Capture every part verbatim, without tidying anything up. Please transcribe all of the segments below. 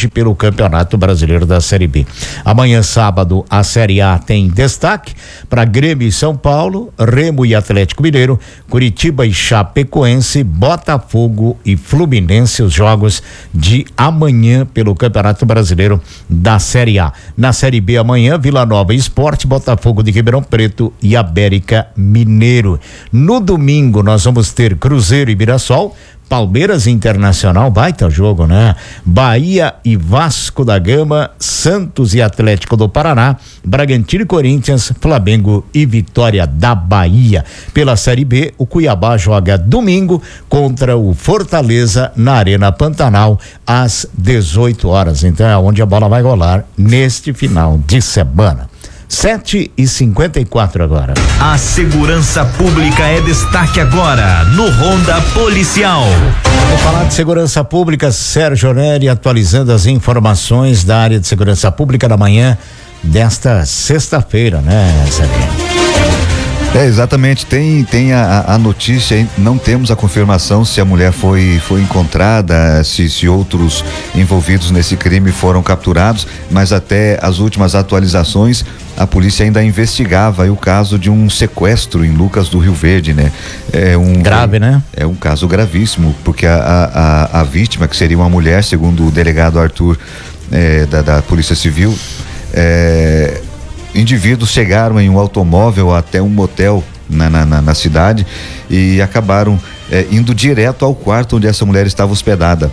hoje pelo Campeonato Brasileiro da Série B. Amanhã, sábado, a Série A tem destaque para Grêmio e São Paulo, Remo e Atlético Mineiro, Curitiba e Chapecoense, Botafogo e Fluminense, os jogos de amanhã pelo Campeonato Brasileiro da Série A. Na Série B amanhã, Vila Nova e Sport, Botafogo de Ribeirão Preto e América Mineiro. No domingo nós vamos ter Cruzeiro e Mirassol, Palmeiras Internacional, baita jogo, né? Bahia e Vasco da Gama, Santos e Atlético do Paraná, Bragantino e Corinthians, Flamengo e Vitória da Bahia. Pela Série B, o Cuiabá joga domingo contra o Fortaleza na Arena Pantanal às dezoito horas. Então é onde a bola vai rolar neste final de semana. Sete e cinquenta e quatro agora. A segurança pública é destaque agora no Ronda Policial. Vou falar de segurança pública, Sérgio Neri atualizando as informações da área de segurança pública da manhã desta sexta-feira, né, Sérgio? É, exatamente, tem, tem a, a notícia, não temos a confirmação se a mulher foi, foi encontrada, se, se outros envolvidos nesse crime foram capturados, mas até as últimas atualizações, a polícia ainda investigava aí o caso de um sequestro em Lucas do Rio Verde, né? É um grave, né? É um caso gravíssimo, porque a, a, a vítima, que seria uma mulher, segundo o delegado Arthur, é, da, da Polícia Civil, é, indivíduos chegaram em um automóvel até um motel na, na, na, na cidade e acabaram é, indo direto ao quarto onde essa mulher estava hospedada.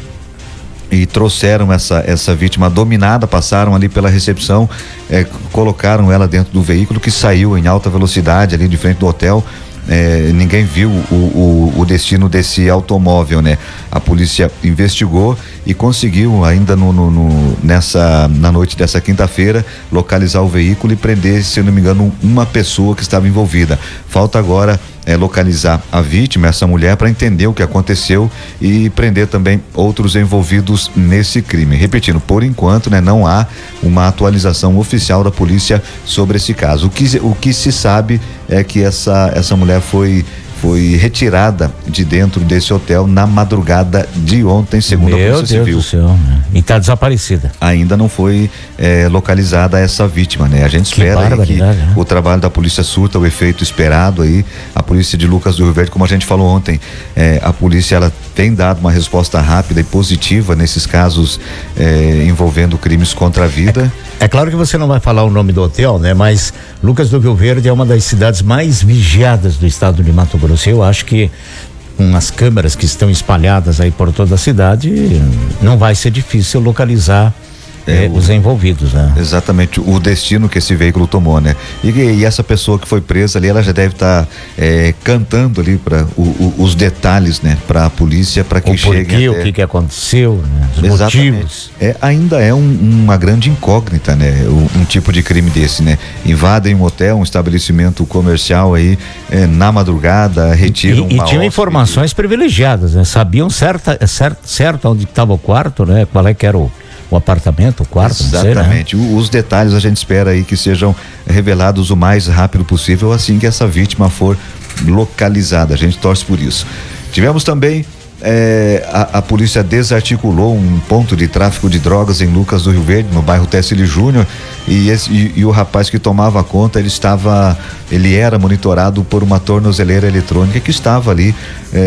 E trouxeram essa, essa vítima dominada, passaram ali pela recepção, é, colocaram ela dentro do veículo que saiu em alta velocidade ali de frente do hotel. É, ninguém viu o, o, o destino desse automóvel, né? A polícia investigou e conseguiu ainda no, no, no, nessa, na noite dessa quinta-feira localizar o veículo e prender, se eu não me engano, uma pessoa que estava envolvida. Falta agora é, localizar a vítima, essa mulher, para entender o que aconteceu e prender também outros envolvidos nesse crime. Repetindo, por enquanto, né, não há uma atualização oficial da polícia sobre esse caso. O que, o que se sabe é que essa, essa mulher foi foi retirada de dentro desse hotel na madrugada de ontem, segundo a Polícia Civil. Meu Deus do céu, né? E está desaparecida. Ainda não foi é, localizada essa vítima, né? A gente espera que, aí que né? o trabalho da polícia surta o efeito esperado aí. A polícia de Lucas do Rio Verde, como a gente falou ontem, é, a polícia ela tem dado uma resposta rápida e positiva nesses casos é, envolvendo crimes contra a vida. É, é claro que você não vai falar o nome do hotel, né? Mas Lucas do Rio Verde é uma das cidades mais vigiadas do estado de Mato Grosso. Eu acho que com as câmeras que estão espalhadas aí por toda a cidade, não vai ser difícil localizar É, os envolvidos, né? Exatamente, o destino que esse veículo tomou, né? E, e essa pessoa que foi presa ali, ela já deve estar tá, é, cantando ali para os detalhes, né? Para a polícia, para que chegue. O que que aconteceu, né? Os Exatamente. motivos. É, ainda é um, uma grande incógnita, né? Um, um tipo de crime desse, né? Invadem um hotel, um estabelecimento comercial aí é, na madrugada, retiram e, e tinham informações privilegiadas, né? Sabiam certa, certo, certo onde estava o quarto, né? Qual é que era o o apartamento, o quarto, exatamente, não sei, né? Os detalhes a gente espera aí que sejam revelados o mais rápido possível assim que essa vítima for localizada, a gente torce por isso. Tivemos também É, a, a polícia desarticulou um ponto de tráfico de drogas em Lucas do Rio Verde, no bairro Tessili Júnior, e, esse, e, e o rapaz que tomava conta, ele estava, ele era monitorado por uma tornozeleira eletrônica que estava ali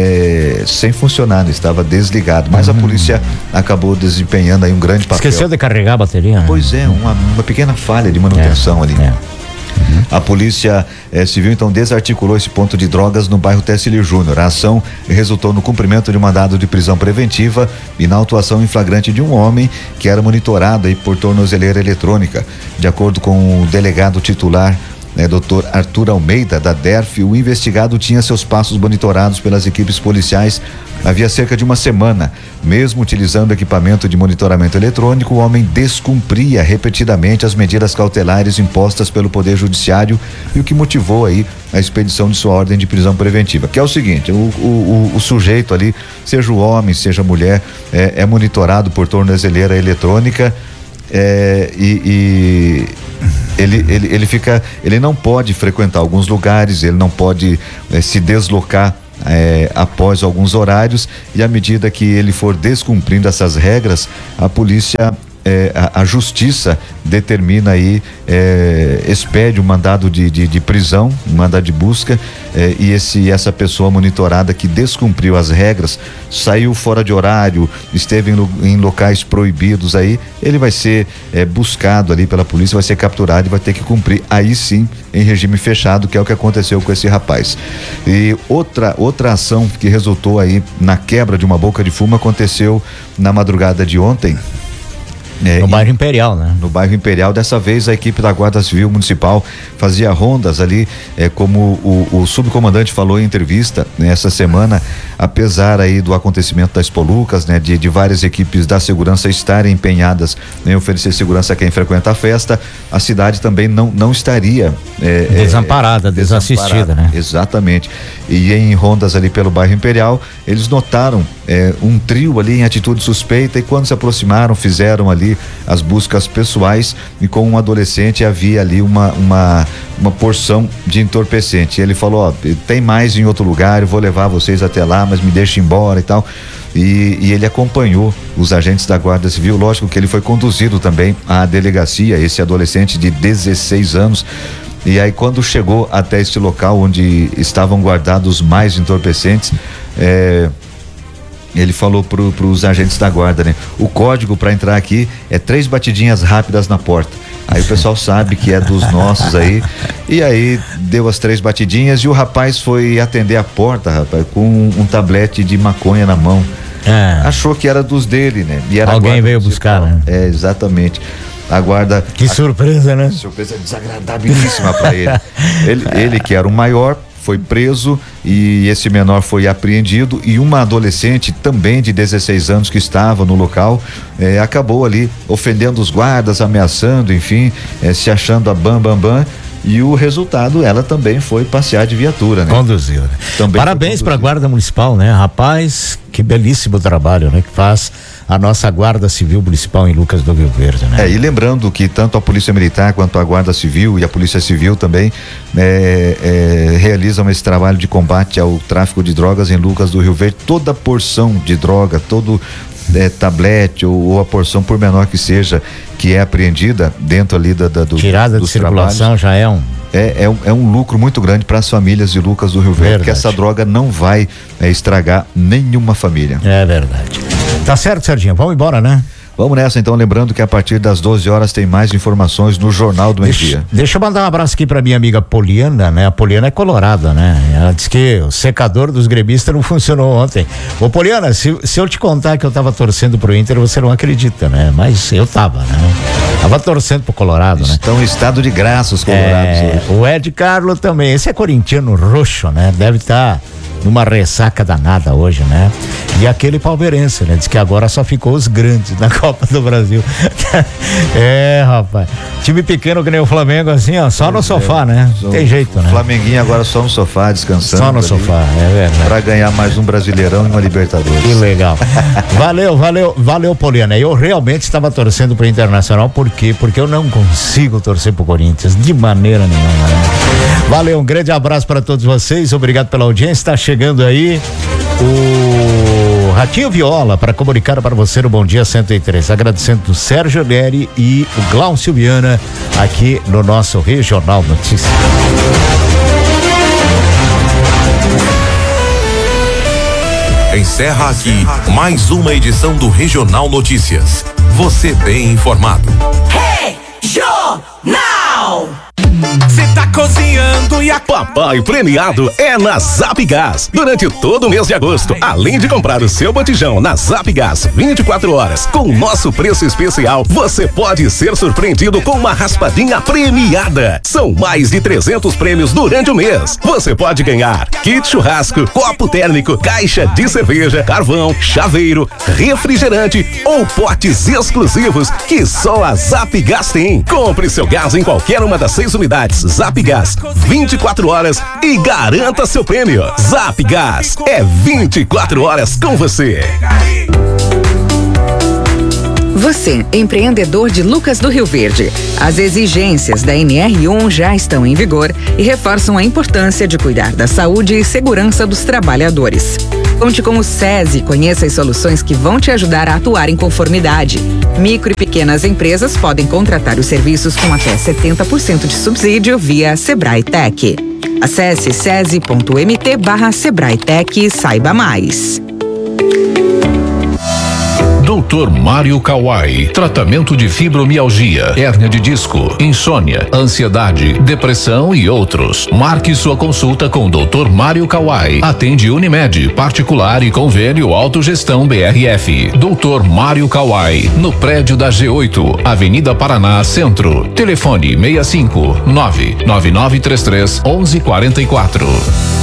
é, sem funcionar, né? Estava desligado, mas uhum. a polícia acabou desempenhando aí um grande papel. Esqueceu de carregar a bateria, né? Pois é, uma, uma pequena falha de manutenção é, ali. É. Uhum. A polícia eh, civil então desarticulou esse ponto de drogas no bairro Tessili Júnior. A ação resultou no cumprimento de um mandado de prisão preventiva e na autuação em flagrante de um homem que era monitorado aí por tornozeleira eletrônica. De acordo com o delegado titular, né, doutor Arthur Almeida, da D E R F, o investigado tinha seus passos monitorados pelas equipes policiais havia cerca de uma semana. Mesmo utilizando equipamento de monitoramento eletrônico, o homem descumpria repetidamente as medidas cautelares impostas pelo Poder Judiciário, e o que motivou aí a expedição de sua ordem de prisão preventiva, que é o seguinte: o, o, o, o sujeito ali, seja o homem, seja a mulher, é, é monitorado por tornozeleira eletrônica. É, e, e ele, ele, ele fica, ele não pode frequentar alguns lugares, ele não pode é, se deslocar é, após alguns horários, e à medida que ele for descumprindo essas regras, a polícia É, a, a justiça determina aí, é, expede um mandado de, de, de prisão, um mandado de busca, é, e esse, essa pessoa monitorada que descumpriu as regras, saiu fora de horário, esteve em, em locais proibidos aí, ele vai ser é, buscado ali pela polícia, vai ser capturado e vai ter que cumprir, aí sim, em regime fechado, que é o que aconteceu com esse rapaz. E outra, outra ação que resultou aí na quebra de uma boca de fumo aconteceu na madrugada de ontem. É, no bairro Imperial, né? No bairro Imperial, dessa vez a equipe da Guarda Civil Municipal fazia rondas ali, é, como o, o subcomandante falou em entrevista nessa semana, apesar aí do acontecimento das Polucas, né? De, de várias equipes da segurança estarem empenhadas em oferecer segurança a quem frequenta a festa, a cidade também não, não estaria é, desamparada, é, desassistida, né? Exatamente. E em rondas ali pelo bairro Imperial, eles notaram é, um trio ali em atitude suspeita, e quando se aproximaram, fizeram ali as buscas pessoais, e com um adolescente havia ali uma, uma, uma porção de entorpecente. Ele falou: ó, tem mais em outro lugar, eu vou levar vocês até lá, mas me deixa embora e tal. E, e ele acompanhou os agentes da Guarda Civil. Lógico que ele foi conduzido também à delegacia, esse adolescente de dezesseis anos. E aí, quando chegou até este local onde estavam guardados mais entorpecentes, é, ele falou pro, pros agentes da guarda, né? O código para entrar aqui é três batidinhas rápidas na porta. Aí o pessoal sabe que é dos nossos aí. E aí deu as três batidinhas e o rapaz foi atender a porta, rapaz, com um, um tablete de maconha na mão. É. Achou que era dos dele, né? E era alguém veio buscar, né? É, exatamente. A guarda. Que a, surpresa, né? Surpresa desagradabilíssima para ele. ele. Ele que era o maior, foi preso, e esse menor foi apreendido, e uma adolescente também de dezesseis anos que estava no local eh, acabou ali ofendendo os guardas, ameaçando, enfim, eh, se achando a bam bam bam. E o resultado, ela também foi passear de viatura, né? Conduzida. Também parabéns para a Guarda Municipal, né? Rapaz, que belíssimo trabalho, né? Que faz a nossa Guarda Civil Municipal em Lucas do Rio Verde, né? É, e lembrando que tanto a Polícia Militar quanto a Guarda Civil e a Polícia Civil também é, é, realizam esse trabalho de combate ao tráfico de drogas em Lucas do Rio Verde. Toda porção de droga, todo é, tablete ou, ou a porção, por menor que seja, que é apreendida dentro ali da, da do tirada de circulação já é um é, é um é um lucro muito grande para as famílias de Lucas do Rio Verde, verdade. Porque essa droga não vai é, estragar nenhuma família. É verdade. Tá certo, Serginho, vamos embora, né? Vamos nessa, então, lembrando que a partir das doze horas tem mais informações no Jornal do Meio-Dia. Deixa, deixa eu mandar um abraço aqui pra minha amiga Poliana, né? A Poliana é colorada, né? Ela disse que o secador dos gremistas não funcionou ontem. Ô, Poliana, se, se eu te contar que eu tava torcendo pro Inter, você não acredita, né? Mas eu tava, né? Tava torcendo pro Colorado, né? Estão em estado de graça os colorados é, hoje. O Ed Carlos também, esse é corintiano roxo, né? Deve estar tá numa ressaca danada hoje, né? E aquele palmeirense, né? Diz que agora só ficou os grandes na Copa do Brasil. É, rapaz. Time pequeno que nem o Flamengo, assim, ó, só no sofá, né? Tem jeito, né? Flamenguinho agora só no sofá, descansando. Só no ali, sofá, é verdade. Pra ganhar mais um Brasileirão e uma Libertadores. Que legal. Valeu, valeu, valeu, Poliana. Eu realmente estava torcendo pro Internacional, por quê? Porque eu não consigo torcer pro Corinthians, de maneira nenhuma, né? Valeu, um grande abraço para todos vocês, obrigado pela audiência. Está chegando aí o Ratinho Viola para comunicar para você no Bom Dia cento e três, agradecendo o Sérgio Neri e o Glaucio Viana aqui no nosso Regional Notícias. Encerra aqui mais uma edição do Regional Notícias. Você bem informado. Regional! Você tá cozinhando e a papai premiado é na Zap Gás. Durante todo o mês de agosto, além de comprar o seu botijão na Zap Gás vinte e quatro horas, com o nosso preço especial, você pode ser surpreendido com uma raspadinha premiada. São mais de trezentos prêmios durante o mês. Você pode ganhar kit churrasco, copo térmico, caixa de cerveja, carvão, chaveiro, refrigerante ou potes exclusivos que só a Zap Gás tem. Compre seu gás em qualquer uma das seis unidades Zap Gás, vinte e quatro horas e garanta seu prêmio. Zap Gás é vinte e quatro horas com você. Você, empreendedor de Lucas do Rio Verde. As exigências da N R um já estão em vigor e reforçam a importância de cuidar da saúde e segurança dos trabalhadores. Conte com o SESI e conheça as soluções que vão te ajudar a atuar em conformidade. Micro e pequenas empresas podem contratar os serviços com até setenta por cento de subsídio via Sebrae Tech. Acesse sesi.mt barra Sebrae Tech e saiba mais. doutor Mário Kawai. Tratamento de fibromialgia, hérnia de disco, insônia, ansiedade, depressão e outros. Marque sua consulta com o doutor Mário Kawai. Atende Unimed, particular e convênio Autogestão B R F. doutor Mário Kawai, no prédio da G oito, Avenida Paraná, Centro. Telefone seis cinco nove nove nove três três um um quatro quatro.